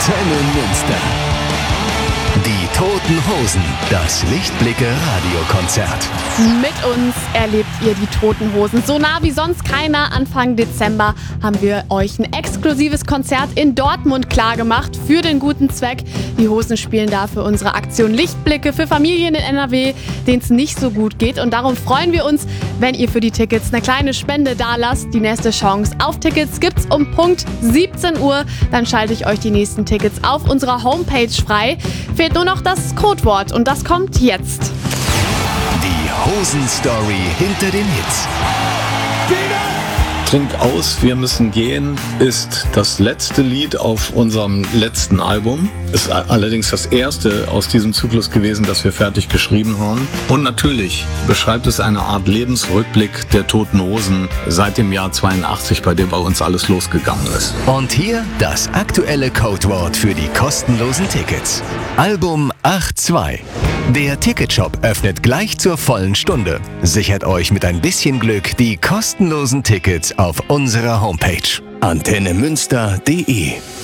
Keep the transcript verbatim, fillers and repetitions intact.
Antenne Münster. Die Toten Hosen, das Lichtblicke-Radiokonzert. Mit uns erlebt ihr die Toten Hosen. So nah wie sonst keiner. Anfang Dezember haben wir euch ein exklusives Konzert in Dortmund klargemacht für den guten Zweck. Die Hosen spielen da für unsere Aktion Lichtblicke für Familien in N R W, denen es nicht so gut geht. Und darum freuen wir uns, wenn ihr für die Tickets eine kleine Spende dalasst. Die nächste Chance auf Tickets gibt's um Punkt siebzehn Uhr. Dann schalte ich euch die nächsten Tickets auf unserer Homepage frei. Fehlt nur noch das Codewort und das kommt jetzt. Die Hosen-Story hinter den Hits. Trink aus, wir müssen gehen ist das letzte Lied auf unserem letzten Album. Ist allerdings das erste aus diesem Zyklus gewesen, das wir fertig geschrieben haben. Und natürlich beschreibt es eine Art Lebensrückblick der Toten Hosen seit dem Jahr zweiundachtzig, bei dem bei uns alles losgegangen ist. Und hier das aktuelle Codewort für die kostenlosen Tickets. Album acht zwei. Der Ticketshop öffnet gleich zur vollen Stunde. Sichert euch mit ein bisschen Glück die kostenlosen Tickets auf unserer Homepage antenne münster punkt de.